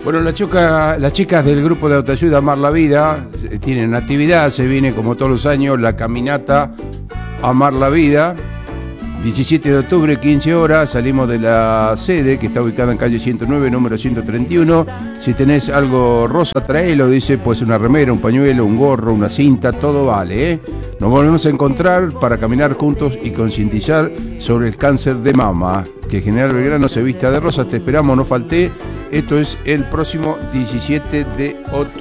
Bueno, las chicas del grupo de autoayuda Amar la Vida tienen actividad, se viene como todos los años la caminata Amar la Vida, 17 de octubre, 15 horas, salimos de la sede que está ubicada en calle 109, número 131. Si tenés algo rosa, traelo, dice, puede ser una remera, un pañuelo, un gorro, una cinta, todo vale, ¿eh? Nos volvemos a encontrar para caminar juntos y concientizar sobre el cáncer de mama. Que General Belgrano se vista de rosa, te esperamos, no falté. Esto es el próximo 17 de octubre.